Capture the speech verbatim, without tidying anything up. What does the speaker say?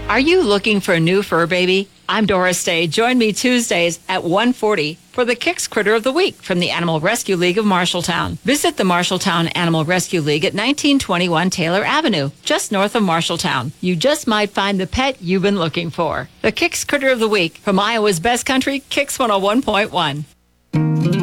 Are you looking for a new fur baby? I'm Doris Day. Join me Tuesdays at one forty for the Kicks Critter of the Week from the Animal Rescue League of Marshalltown. Visit the Marshalltown Animal Rescue League at nineteen twenty-one Taylor Avenue, just north of Marshalltown. You just might find the pet you've been looking for. The Kicks Critter of the Week from Iowa's Best Country, Kicks one oh one point one.